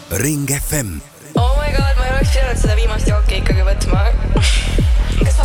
Ring FM. Oh my god, ma ei oleks pidanud seda viimast jooki ikkagi võtma. Kas